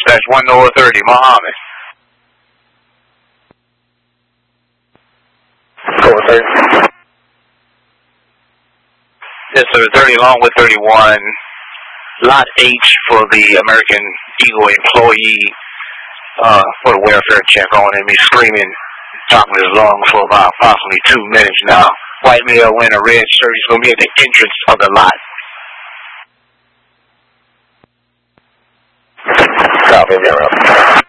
That's 1 Noah 30, Muhammad. Over 30. Yes, sir. 30 along with 31. Lot H for the American Eagle employee for the welfare check on him. He's screaming, top of his lungs for about approximately 2 minutes now. White male wearing a red shirt. He's going to be at the entrance of the lot. Copy,